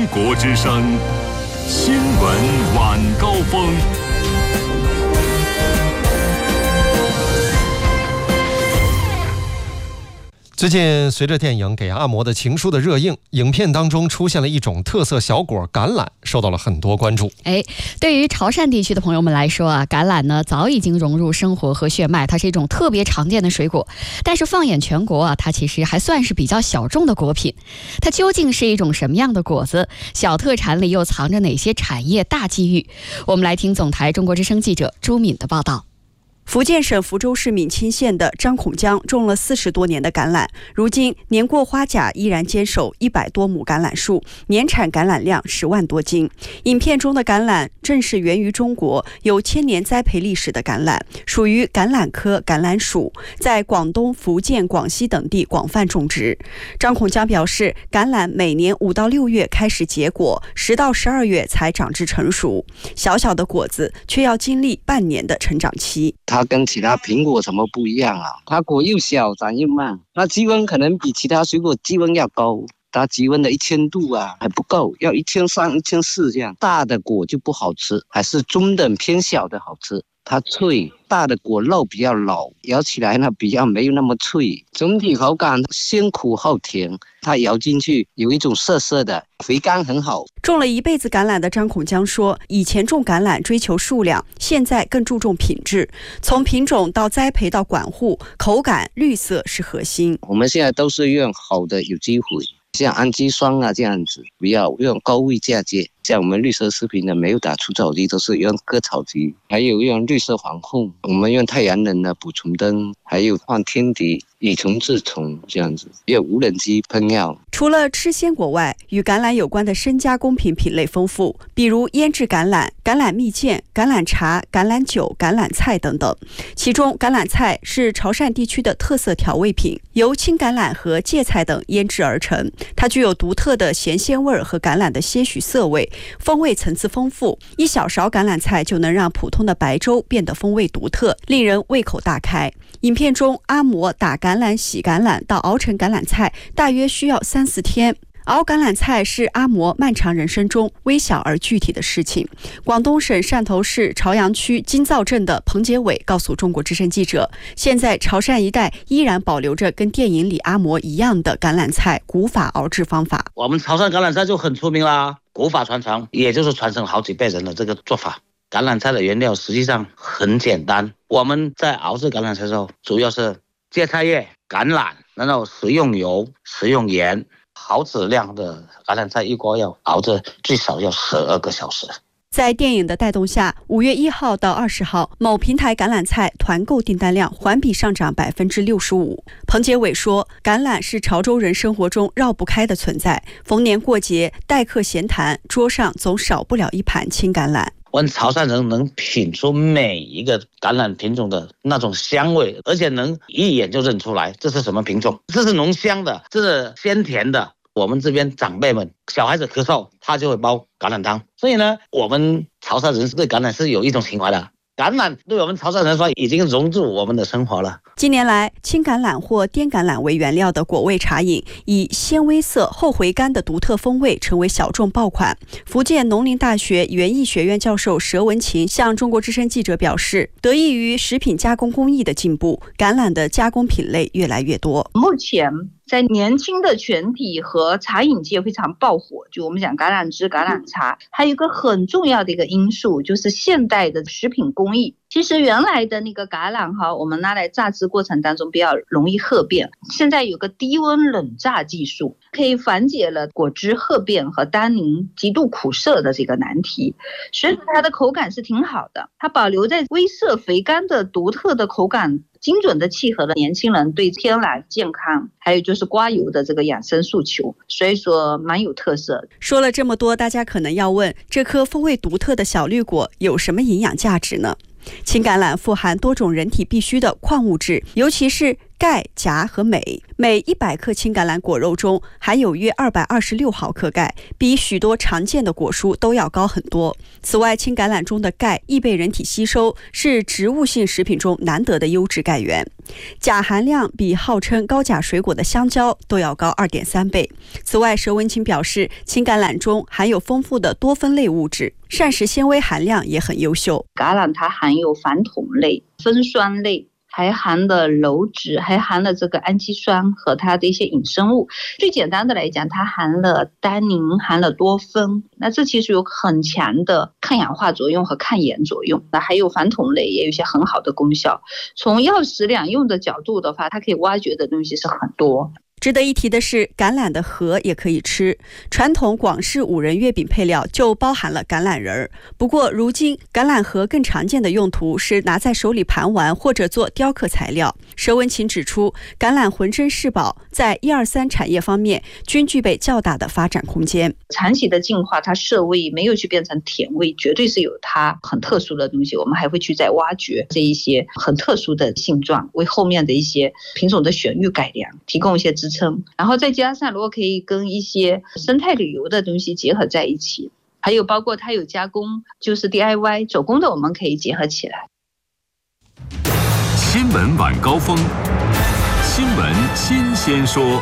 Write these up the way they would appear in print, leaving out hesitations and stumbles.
国之声新闻晚高峰。 最近随着电影《给阿嬷的情书》的热映，影片当中出现了一种特色小果橄榄，受到了很多关注。 对于潮汕地区的朋友们来说啊，橄榄呢早已经融入生活和血脉，它是一种特别常见的水果。但是放眼全国啊，它其实还算是比较小众的果品。它究竟是一种什么样的果子？小特产里又藏着哪些产业大机遇？我们来听总台中国之声记者朱敏的报道。 福建省福州市闽清县的张孔江种了40多年的橄榄，如今年过花甲依然坚守100多亩橄榄树，年产橄榄量10万多斤。影片中的橄榄正是源于中国有1000年栽培历史的橄榄，属于橄榄科橄榄属，在广东、福建、广西等地广泛种植。张孔江表示，橄榄每年5到6月开始结果，10到12月才长至成熟，小小的果子却要经历半年的成长期。 它跟其他苹果什么不一样啊？它果又小，长又慢，它积温可能比其他水果积温要高，它积温的1000度啊还不够，要1300、1400这样。大的果就不好吃，还是中等偏小的好吃。它脆，大的果肉比较老，咬起来呢比较没有那么脆。总体口感先苦后甜，它咬进去有一种涩涩的，肥甘很好。 种了一辈子橄榄的张孔江说，以前种橄榄追求数量，现在更注重品质。从品种到栽培到管护，口感、绿色是核心。 我们现在都是用好的有机肥，像氨基酸啊这样子，不要用高位嫁接。像我们绿色食品呢，没有打除草剂，都是用割草机，还有用绿色防控，我们用太阳能的捕虫灯，还有放天敌，以虫治虫这样子，用无人机喷药。 除了吃鲜果外，与橄榄有关的深加工品品类丰富，比如腌制橄榄、橄榄蜜饯、橄榄茶、橄榄酒、橄榄菜等等。其中橄榄菜是潮汕地区的特色调味品，由青橄榄和芥菜等腌制而成，它具有独特的咸鲜味和橄榄的些许涩味，风味层次丰富，一小勺橄榄菜就能让普通的白粥变得风味独特，令人胃口大开。影片中阿嬷打橄榄、洗橄榄到熬成橄榄菜大约需要3-4天。熬橄榄菜是阿嬷漫长人生中微小而具体的事情。广东省汕头市潮阳区金灶镇的彭杰伟告诉中国之声记者，现在潮汕一带依然保留着跟电影里阿嬷一样的橄榄菜古法熬制方法。 我们潮汕橄榄菜就很出名啦，古法传承，也就是传承好几辈人的这个做法。橄榄菜的原料实际上很简单，我们在熬制橄榄菜的时候，主要是芥菜叶、橄榄，然后食用油、食用盐。好质量的橄榄菜一锅要熬着最少要12个小时。 在电影的带动下，5月1号到20号，某平台橄榄菜团购订单量环比上涨65%。彭杰伟说，橄榄是潮州人生活中绕不开的存在，逢年过节、待客闲谈，桌上总少不了一盘青橄榄。 我们潮汕人能品出每一个橄榄品种的那种香味，而且能一眼就认出来这是什么品种，这是浓香的，这是鲜甜的。我们这边长辈们，小孩子咳嗽，他就会煲橄榄汤。所以呢，我们潮汕人对橄榄是有一种情怀的。橄榄对我们潮汕人说已经融入我们的生活了。 近年来，青橄榄或滇橄榄为原料的果味茶饮，以鲜微涩后回甘的独特风味成为小众爆款。福建农林大学园艺学院教授佘文琴向中国之声记者表示，得益于食品加工工艺的进步，橄榄的加工品类越来越多。 目前在年轻的群体和茶饮界非常爆火，就我们讲橄榄汁、橄榄茶，还有一个很重要的一个因素就是现代的食品工艺。其实原来的那个橄榄我们拿来榨汁过程当中比较容易褐变，现在有个低温冷榨技术，可以缓解了果汁褐变和单宁极度苦涩的这个难题，所以它的口感是挺好的，它保留在微涩肥甘的独特的口感，精准的契合了年轻人对天然健康还有就是瓜油的这个养生诉求，所以说蛮有特色的。 说了这么多，大家可能要问，这颗风味独特的小绿果有什么营养价值呢？青橄榄富含多种人体必需的矿物质，尤其是钙、钾和镁。每100克青橄榄果肉中含有约226毫克钙，比许多常见的果蔬都要高很多。此外，青橄榄中的钙易被人体吸收，是植物性食品中难得的优质钙源。钾含量比号称高钾水果的香蕉都要高2.3倍。此外，佘文清表示，青橄榄中含有丰富的多酚类物质，膳食纤维含量也很优秀。 橄榄它含有矾酮类、酚酸类，还含了鞣质，还含了这个氨基酸和它的一些衍生物。最简单的来讲，它含了单宁，含了多酚，那这其实有很强的抗氧化作用和抗炎作用。那还有矾酮类也有一些很好的功效。从药食两用的角度的话，它可以挖掘的东西是很多。 值得一提的是，橄榄的核也可以吃。传统广式5仁月饼配料就包含了橄榄仁。不过，如今橄榄核更常见的用途是拿在手里盘玩或者做雕刻材料。佘文琴指出，橄榄浑身是宝，在1、2、3产业方面均具备较大的发展空间。 长期的进化，它涩味没有去变成甜味，绝对是有它很特殊的东西。我们还会去再挖掘这一些很特殊的性状，为后面的一些品种的选育改良提供一些支撑。然后再加上如果可以跟一些生态旅游的东西结合在一起，还有包括它有加工，就是 DIY 手工的，我们可以结合起来。 新闻晚高峰，新闻新鲜说。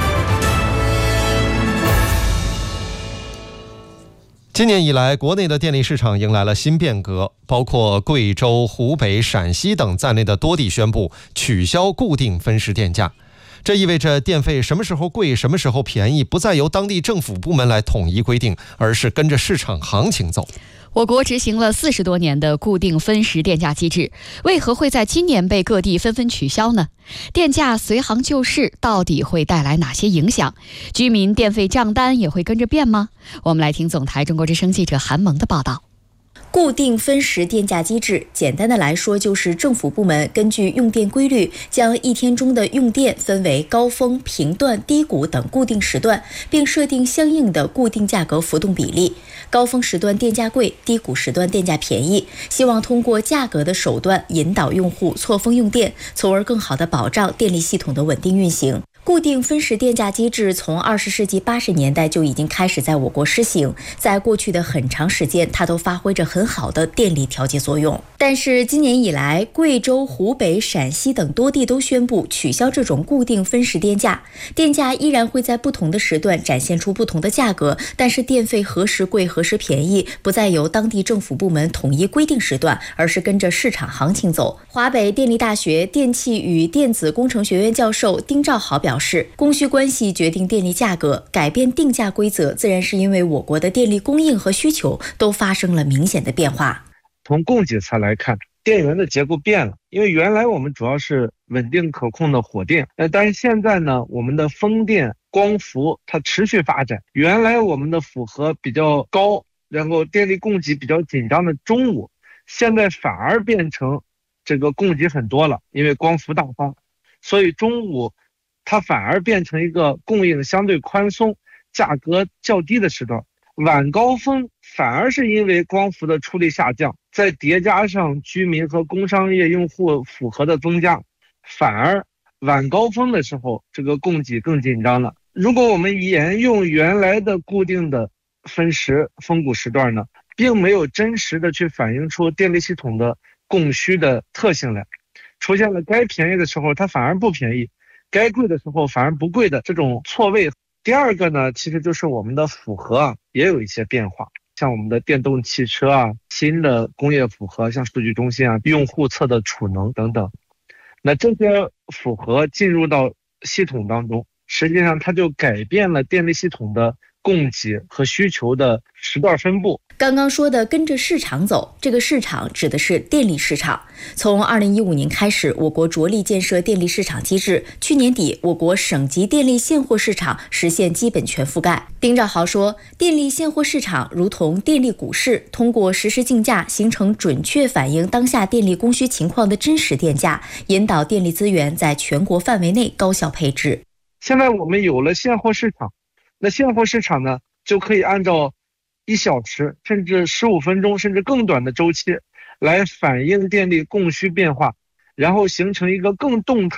今年以来，国内的电力市场迎来了新变革，包括贵州、湖北、陕西等在内的多地宣布取消固定分时电价。这意味着电费什么时候贵、什么时候便宜，不再由当地政府部门来统一规定，而是跟着市场行情走。 我国执行了40多年的固定分时电价机制，为何会在今年被各地纷纷取消呢？电价随行就市到底会带来哪些影响？居民电费账单也会跟着变吗？我们来听总台中国之声记者韩萌的报道。 固定分时电价机制，简单的来说就是政府部门根据用电规律，将一天中的用电分为高峰、频段、低谷等固定时段，并设定相应的固定价格浮动比例。高峰时段电价贵，低谷时段电价便宜，希望通过价格的手段引导用户错峰用电，从而更好地保障电力系统的稳定运行。固定分时电价机制从20世纪80年代就已经开始在我国施行，在过去的很长时间，它都发挥着很好的电力调节作用。但是今年以来，贵州、湖北、陕西等多地都宣布取消这种固定分时电价，电价依然会在不同的时段展现出不同的价格，但是电费何时贵何时便宜，不再由当地政府部门统一规定时段，而是跟着市场行情走。华北电力大学电气与电子工程学院教授丁兆豪表示，供需关系决定电力价格，改变定价规则自然是因为我国的电力供应和需求都发生了明显的变化。 从供给侧来看，电源的结构变了，因为原来我们主要是稳定可控的火电，但是现在呢，我们的风电、光伏它持续发展，原来我们的负荷比较高，然后电力供给比较紧张的中午，现在反而变成这个供给很多了，因为光伏大发，所以中午它反而变成一个供应相对宽松、价格较低的时段。晚高峰反而是因为光伏的出力下降，再叠加上居民和工商业用户负荷的增加，反而晚高峰的时候这个供给更紧张了。如果我们沿用原来的固定的分时峰谷时段呢，并没有真实的去反映出电力系统的供需的特性来，出现了该便宜的时候它反而不便宜，该贵的时候反而不贵的这种错位。第二个呢，其实就是我们的负荷也有一些变化，像我们的电动汽车新的工业负荷，像数据中心用户侧的储能等等，那这些负荷进入到系统当中，实际上它就改变了电力系统的供给和需求的时段分布。 刚刚说的跟着市场走，这个市场指的是电力市场。从2015年开始，我国着力建设电力市场机制，去年底我国省级电力现货市场实现基本全覆盖。丁兆豪说，电力现货市场如同电力股市，通过实时竞价形成准确反映当下电力供需情况的真实电价，引导电力资源在全国范围内高效配置。 现在我们有了现货市场，那现货市场呢，就可以按照1小时甚至15分钟甚至更短的周期来反映电力供需变化，然后形成一个更动态、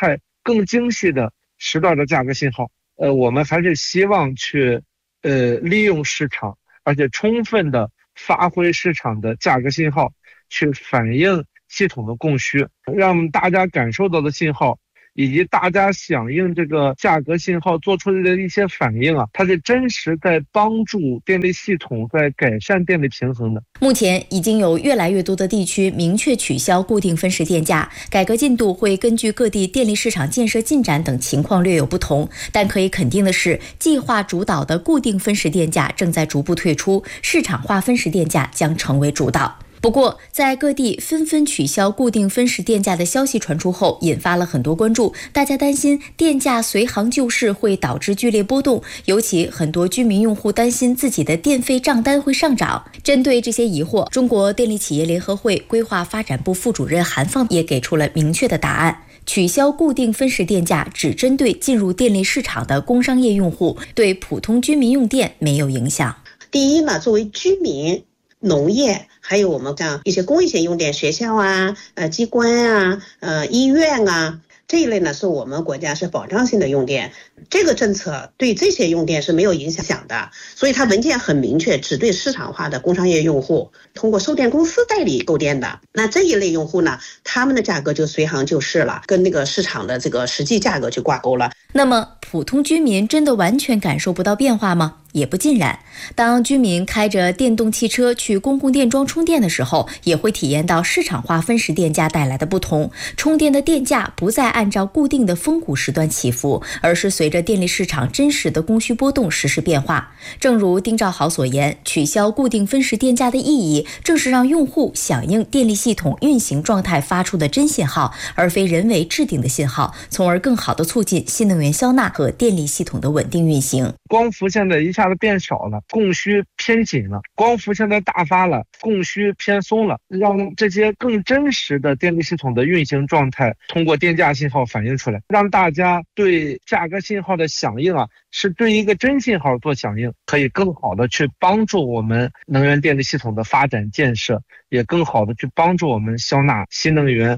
更精细的时段的价格信号。我们还是希望去利用市场，而且充分的发挥市场的价格信号，去反映系统的供需，让大家感受到的信号以及大家响应这个价格信号做出的一些反应啊，它是真实在帮助电力系统在改善电力平衡的。 目前已经有越来越多的地区明确取消固定分时电价，改革进度会根据各地电力市场建设进展等情况略有不同，但可以肯定的是，计划主导的固定分时电价正在逐步退出，市场化分时电价将成为主导。不过，在各地纷纷取消固定分时电价的消息传出后，引发了很多关注。大家担心电价随行就市会导致剧烈波动，尤其很多居民用户担心自己的电费账单会上涨。针对这些疑惑，中国电力企业联合会规划发展部副主任韩放也给出了明确的答案。取消固定分时电价只针对进入电力市场的工商业用户，对普通居民用电没有影响。 第一呢，作为居民、农业，还有我们像一些公益性用电，学校啊、机关啊、医院啊，这一类呢是我们国家是保障性的用电，这个政策对这些用电是没有影响的，所以它文件很明确，只对市场化的工商业用户，通过售电公司代理购电的，那这一类用户呢，他们的价格就随行就市了，跟那个市场的这个实际价格就挂钩了。 那么普通居民真的完全感受不到变化吗？也不尽然。当居民开着电动汽车去公共电桩充电的时候，也会体验到市场化分时电价带来的不同。充电的电价不再按照固定的峰谷时段起伏，而是随着电力市场真实的供需波动实时变化。正如丁兆豪所言，取消固定分时电价的意义，正是让用户响应电力系统运行状态发出的真信号，而非人为制定的信号，从而更好地促进新能源消纳和电力系统的稳定运行。 光伏现在一下子变少了，供需偏紧了，光伏现在大发了，供需偏松了，让这些更真实的电力系统的运行状态通过电价信号反映出来，让大家对价格信号的响应啊，是对一个真信号做响应，可以更好的去帮助我们能源电力系统的发展建设，也更好的去帮助我们消纳新能源。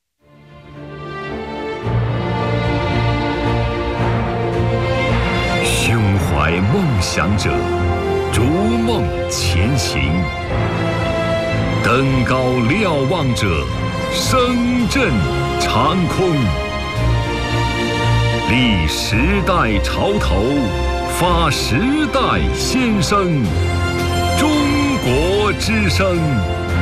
胸怀梦想者，逐梦前行；登高瞭望者，声震长空。立时代潮头，发时代先声。中国之声。